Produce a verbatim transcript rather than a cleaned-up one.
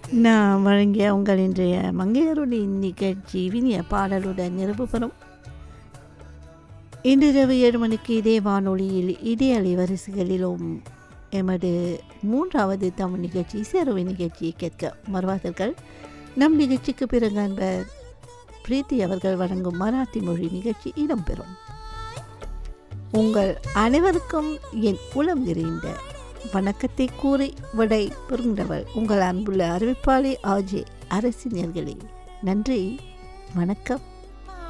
நான் வழங்கிய உங்கள் இன்றைய மங்கையருடைய நிகழ்ச்சி இனிய பாடலுடன் நிறைவு பெறும். இன்றிரவு ஏழு மணிக்கு இதே வானொலியில் இதே அலைவரிசைகளிலும் எமது மூன்றாவது தமிழ் நிகழ்ச்சி சேருவை நிகழ்ச்சியை கேட்க மறுவாதர்கள். நம் நிகழ்ச்சிக்கு பிறகு அன்பர் பிரீத்தி அவர்கள் வழங்கும் மராத்தி மொழி நிகழ்ச்சி இடம்பெறும். உங்கள் அனைவருக்கும் என் உளம் நிறைந்த வணக்கத்தை கூறி விடை பெறுகின்றவர் உங்கள் அன்புள்ள அறிவிப்பாளி ஆஜே அரசினர்களே. நன்றி, வணக்கம்.